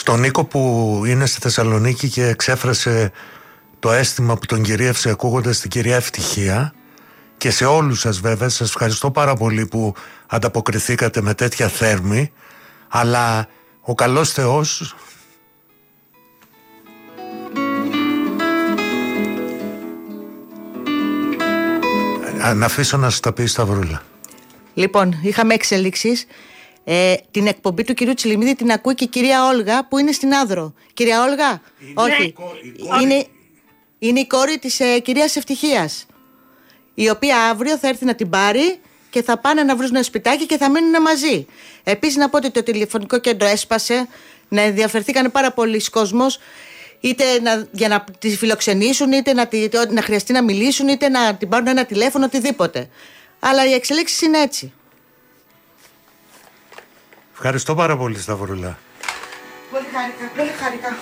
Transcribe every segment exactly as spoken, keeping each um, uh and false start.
Στον Νίκο που είναι στη Θεσσαλονίκη και εξέφρασε το αίσθημα που τον κυρίευσε ακούγοντας την κυρία Ευτυχία, και σε όλους σας βέβαια, σας ευχαριστώ πάρα πολύ που ανταποκριθήκατε με τέτοια θέρμη, αλλά ο καλός Θεός να αφήσω να σας τα πει η Σταυρούλα. Λοιπόν, είχαμε εξελίξεις. Ε, την εκπομπή του κυρίου Τσιλιμίδη την ακούει και η κυρία Όλγα που είναι στην Άδρο. Κυρία Όλγα, είναι όχι. Η κόρη, η κόρη. Είναι, είναι η κόρη της ε, κυρίας Ευτυχίας, η οποία αύριο θα έρθει να την πάρει και θα πάνε να βρουν ένα σπιτάκι και θα μείνουν μαζί. Επίσης να πω ότι το τηλεφωνικό κέντρο έσπασε, να ενδιαφερθήκανε πάρα πολλοί κόσμος, είτε να, για να τη φιλοξενήσουν, είτε να, να χρειαστεί να μιλήσουν, είτε να την πάρουν ένα τηλέφωνο, οτιδήποτε. Αλλά οι εξελίξεις είναι έτσι. Ευχαριστώ πάρα πολύ, Σταυρούλα. Πολύ χάρηκα, πολύ χάρηκα.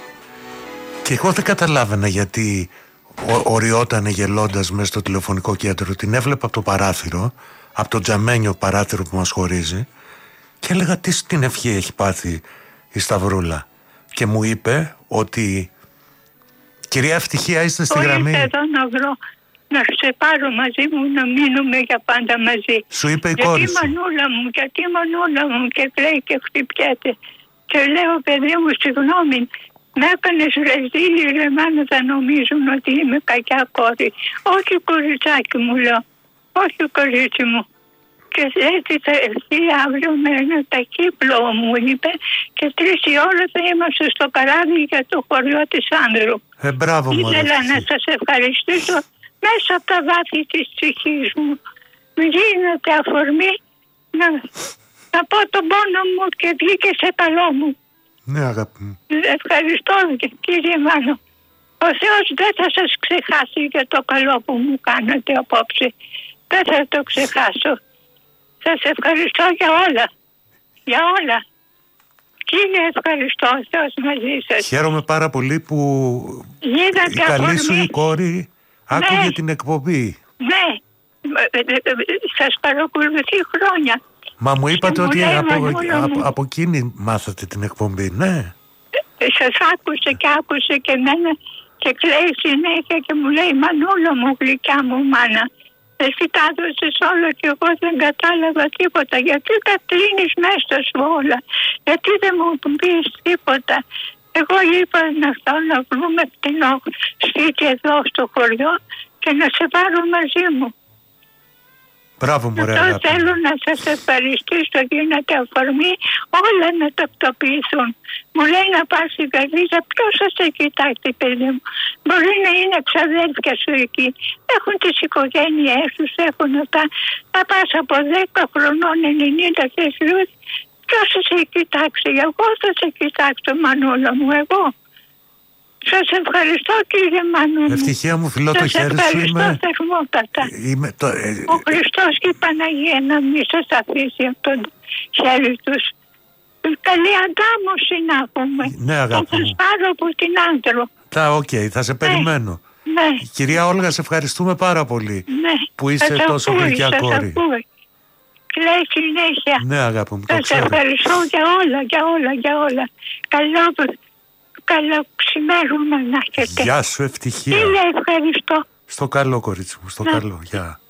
Και εγώ δεν καταλάβαινα γιατί οριότανε γελώντας μέσα στο τηλεφωνικό κέντρο. Την έβλεπα από το παράθυρο, από το τζαμένιο παράθυρο που μας χωρίζει, και έλεγα τι στην ευχή έχει πάθει η Σταυρούλα. Και μου είπε ότι κυρία Ευτυχία, είστε στη γραμμή. Ήρθα εδώ να βρω, να σε πάρω μαζί μου, να μείνουμε για πάντα μαζί. Σου είπε η κόρη σου. Γιατί μανούλα μου, γιατί μανούλα μου, και κλαίει και χτυπιέται. Και λέω, παιδί μου, συγγνώμη, με έκανες ρεζίλη, ρε μάνα, θα νομίζουν ότι είμαι κακιά κόρη. Όχι κοριτσάκι μου, λέω. Όχι κορίτσι μου. Και έτσι θα έρθει αύριο με ένα ταχύπλο, μου είπε, και τρεις η ώρα θα είμαστε στο καράβι για το χωριό της Άνδρου. Ε, μπράβο μου. Ήθελα να σας ευχαριστήσω μέσα από τα βάθη της ψυχής μου. Μου γίνεται αφορμή να, να πω τον πόνο μου και βγήκε σε καλό μου. Ναι, αγάπη μου. Ευχαριστώ, κύριε Μάνο. Ο Θεός δεν θα σας ξεχάσει για το καλό που μου κάνατε απόψε. Δεν θα το ξεχάσω. Σας ευχαριστώ για όλα. Για όλα. Κύριε, ευχαριστώ. Θεός μαζί σας. Χαίρομαι πάρα πολύ που Είδατε η καλή αφορμή. σου η κόρη άκουγε ναι. την εκπομπή. Ναι. Σας παρακολουθεί χρόνια. Μα μου είπατε μου ότι λέει, από, Μανούλα από, μου, από εκείνη μάθατε την εκπομπή, ναι. Σας άκουσε και άκουσε και εμένα και κλαίει συνέχεια και μου λέει, Μανούλα μου, γλυκιά μου μάνα, εσύ τα έδωσες όλα και εγώ δεν κατάλαβα τίποτα. Γιατί τα κλείνεις μέσα σου όλα, γιατί δεν μου πεις τίποτα. Εγώ είπα να έρθω να βρούμε φτηνό σπίτι εδώ στο χωριό και να σε πάρω μαζί μου. Μπράβο μου, ρε αγάπη. Θέλω να σας ευχαριστήσω, γίνεται αφορμή όλα να τακτοποιηθούν. Μου λέει να πας στην Καρδίτσα, ποιος θα σε κοιτάξει, παιδί μου. Μπορεί να είναι ξαδέλφια σου εκεί. Έχουν τις οικογένειές τους, έχουν αυτά. Θα πας από δέκα χρονών, ενενήντα τέσσερα, ποιος θα σε κοιτάξει. Εγώ θα σε κοιτάξω, Μανούλα μου, εγώ. Σας ευχαριστώ, κύριε Μανούλα. Ευτυχία μου, φιλώ το χέρι σου. Είμαι... θερμότατα. Είμαι το... Ο Χριστός και η Παναγία να μην σας αφήσει από το χέρι τους. Καλή αντάμωση να έχουμε. Ναι, αγάπη θα μου. σας πάρω από την Άνδρο. Τα, οκ, okay, θα σε περιμένω. Ναι. Κυρία Όλγα, σε ευχαριστούμε πάρα πολύ. Ναι. Που είσαι σας τόσο ακούει, γλυκιά σας κόρη. Ακούει. Κλαίει συνέχεια. Ναι, αγάπη μου, το σας ξέρω. ευχαριστώ για όλα, για όλα, για όλα. Καλό, καλό ξημέρωμα να έχετε. Γεια σου, ευτυχία. Τι λέει, ευχαριστώ. Στο καλό, κορίτσι μου, στο ναι. καλό. Γεια.